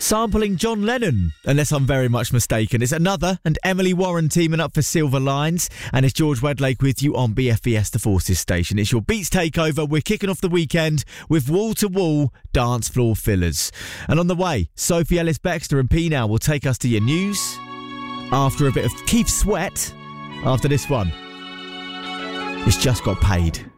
sampling John Lennon, unless I'm very much mistaken. It's Another and Emily Warren teaming up for Silver Lines, and it's George Wedlake with you on BFBS The Forces station. It's your Beats Takeover. We're kicking off the weekend with wall-to-wall dance floor fillers. And on the way, Sophie Ellis-Bextor and P Now will take us to your news after a bit of Keith Sweat after this one. It's Just Got Paid.